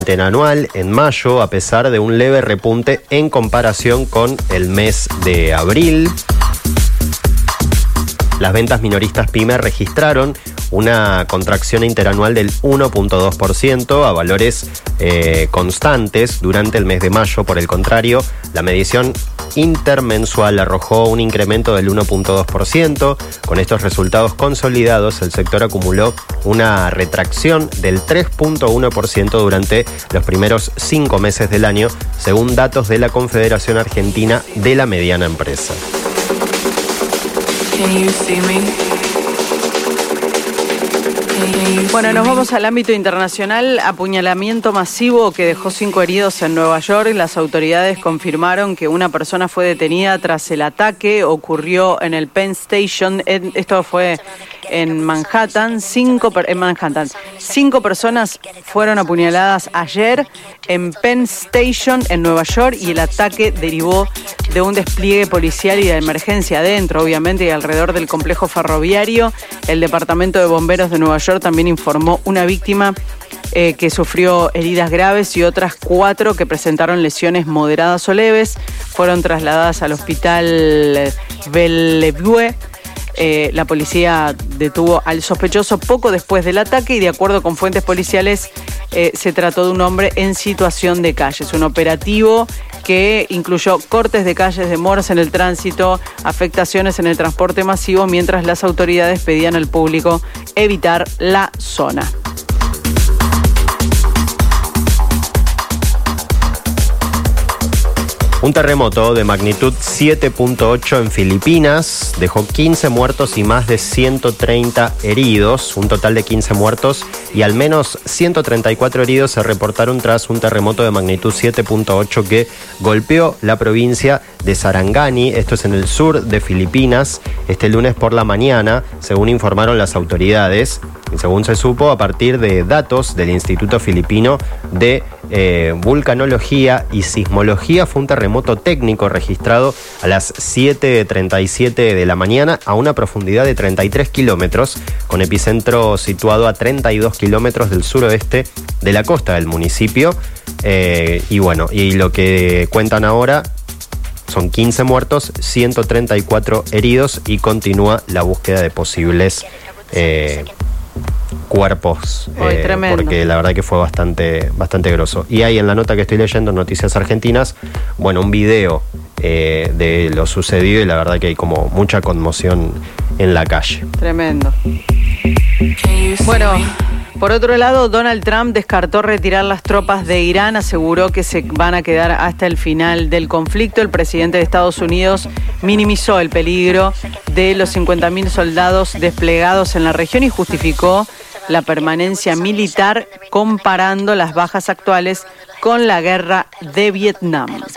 interanual en mayo, a pesar de un leve repunte en comparación con el mes de abril. Las ventas minoristas PYME registraron una contracción interanual del 1.2% a valores constantes durante el mes de mayo. Por el contrario, la medición intermensual arrojó un incremento del 1.2%. Con estos resultados consolidados, el sector acumuló una retracción del 3.1% durante los primeros 5 meses del año, según datos de la Confederación Argentina de la Mediana Empresa. Bueno, nos vamos al ámbito internacional. Apuñalamiento masivo que dejó 5 heridos en Nueva York. Las autoridades confirmaron que una persona fue detenida tras el ataque. Ocurrió en el Penn Station. Esto fue en Manhattan. 5 personas fueron apuñaladas ayer en Penn Station, en Nueva York, y el ataque derivó de un despliegue policial y de emergencia adentro, obviamente, y alrededor del complejo ferroviario. El Departamento de Bomberos de Nueva York también informó una víctima que sufrió heridas graves y otras 4 que presentaron lesiones moderadas o leves. Fueron trasladadas al hospital Bellevue. La policía detuvo al sospechoso poco después del ataque y, de acuerdo con fuentes policiales, se trató de un hombre en situación de calle. Es un operativo que incluyó cortes de calles, demoras en el tránsito, afectaciones en el transporte masivo, mientras las autoridades pedían al público evitar la zona. Un terremoto de magnitud 7.8 en Filipinas dejó 15 muertos y más de 130 heridos, un total de 15 muertos y al menos 134 heridos se reportaron tras un terremoto de magnitud 7.8 que golpeó la provincia de Sarangani, esto es en el sur de Filipinas, este lunes por la mañana, según informaron las autoridades. Y según se supo, a partir de datos del Instituto Filipino de Vulcanología y Sismología, fue un terremoto técnico registrado a las 7:37 de la mañana a una profundidad de 33 kilómetros, con epicentro situado a 32 kilómetros del suroeste de la costa del municipio. Y lo que cuentan ahora son 15 muertos, 134 heridos y continúa la búsqueda de posibles cuerpos, porque la verdad que fue bastante groso. Y ahí en la nota que estoy leyendo, Noticias Argentinas, un video de lo sucedido y la verdad que hay como mucha conmoción en la calle. Tremendo. Bueno, por otro lado, Donald Trump descartó retirar las tropas de Irán, aseguró que se van a quedar hasta el final del conflicto. El presidente de Estados Unidos minimizó el peligro de los 50.000 soldados desplegados en la región y justificó la permanencia militar comparando las bajas actuales con la guerra de Vietnam.